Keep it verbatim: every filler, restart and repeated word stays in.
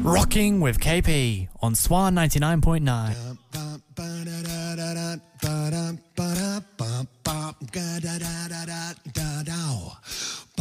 Rocking with K P on Swan ninety-nine point nine.